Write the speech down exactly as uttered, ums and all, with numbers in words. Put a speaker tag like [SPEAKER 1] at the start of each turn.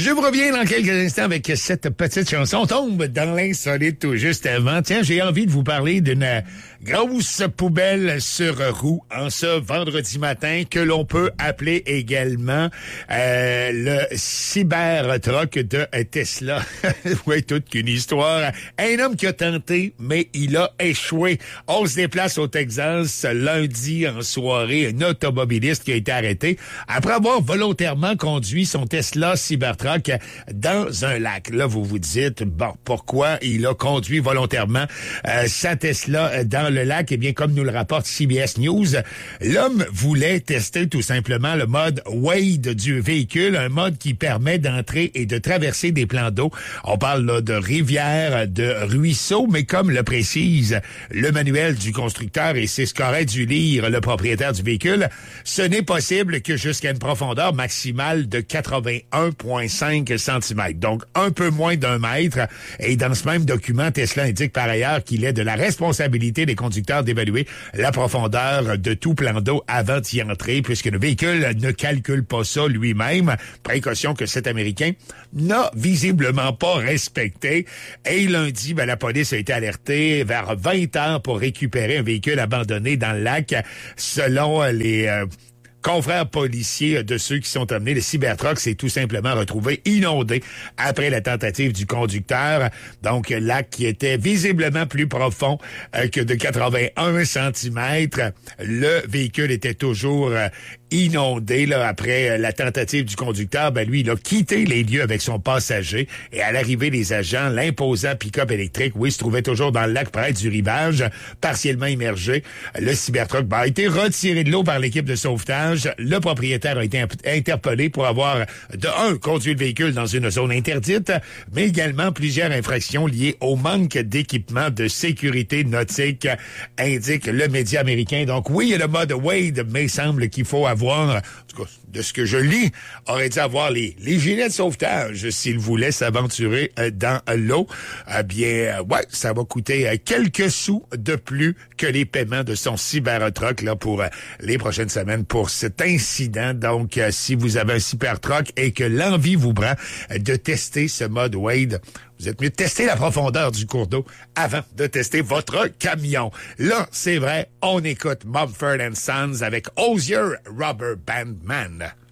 [SPEAKER 1] Je vous reviens dans quelques instants avec cette petite chanson. On tombe dans l'insolite tout juste avant. Tiens, j'ai envie de vous parler d'une grosse poubelle sur roue en ce vendredi matin que l'on peut appeler également euh, le Cybertruck de Tesla. Oui, toute qu'une histoire. Un homme qui a tenté, mais il a échoué. On se déplace au Texas lundi en soirée. Un automobiliste qui a été arrêté après avoir volontairement conduit son Tesla Cybertruck dans un lac. Là, vous vous dites, bon, pourquoi il a conduit volontairement euh, sa Tesla dans le lac? Eh bien, comme nous le rapporte C B S News, l'homme voulait tester tout simplement le mode Wade du véhicule, un mode qui permet d'entrer et de traverser des plans d'eau. On parle là de rivières, de ruisseaux, mais comme le précise le manuel du constructeur, et c'est ce qu'aurait dû lire le propriétaire du véhicule, ce n'est possible que jusqu'à une profondeur maximale de quatre-vingt-un virgule cinq centimètres, donc un peu moins d'un mètre. Et dans ce même document, Tesla indique par ailleurs qu'il est de la responsabilité des conducteurs d'évaluer la profondeur de tout plan d'eau avant d'y entrer, puisque le véhicule ne calcule pas ça lui-même. Précaution que cet Américain n'a visiblement pas respecté. Et lundi, ben, la police a été alertée vers vingt heures pour récupérer un véhicule abandonné dans le lac. Selon les euh, confrères policiers de ceux qui sont amenés, le Cybertruck s'est tout simplement retrouvé inondé après la tentative du conducteur. Donc, lac qui était visiblement plus profond euh, que de quatre-vingt-un centimètres. Le véhicule était toujours euh, inondé là, après la tentative du conducteur. Ben lui, il a quitté les lieux avec son passager et à l'arrivée des agents, l'imposant pick-up électrique, oui, se trouvait toujours dans le lac près du rivage, partiellement immergé. Le Cybertruck ben, a été retiré de l'eau par l'équipe de sauvetage. Le propriétaire a été interpellé pour avoir, de un, conduit le véhicule dans une zone interdite, mais également plusieurs infractions liées au manque d'équipement de sécurité nautique, indique le média américain. Donc oui, il y a le mode Wade, mais il semble qu'il faut avoir, en tout cas, de ce que je lis, aurait dû avoir les, les gilets de sauvetage s'il voulait s'aventurer dans l'eau. Eh bien, ouais, ça va coûter quelques sous de plus que les paiements de son Cybertruck là pour les prochaines semaines pour cet incident. Donc, si vous avez un Cybertruck et que l'envie vous prend de tester ce mode Wade, vous êtes mieux de tester la profondeur du cours d'eau avant de tester votre camion. Là, c'est vrai, on écoute Mumford and Sons avec Osier Rubber Band Man.